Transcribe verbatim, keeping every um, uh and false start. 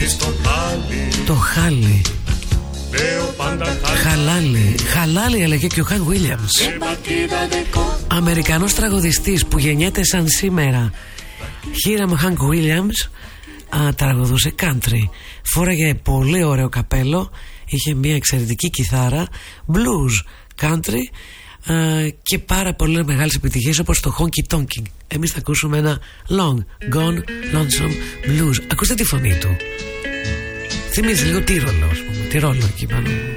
Το χάλι. Χαλάλι. Χαλάλι έλεγε και ο Χαν Βίλιαμς, Αμερικανός τραγουδιστής που γεννιέται σαν σήμερα. Χίραμ Χαν Βίλιαμς τραγουδούσε country. Φόραγε πολύ ωραίο καπέλο, είχε μια εξαιρετική κιθάρα, blues, country α, και πάρα πολλές μεγάλες επιτυχίες όπως το Honky Tonking. Εμείς θα ακούσουμε ένα Long Gone Lonesome Blues. Ακούστε τη φωνή του. Θυμίζει λίγο Τύρολο, ας πούμε. Τυρόλο εκεί πάνω.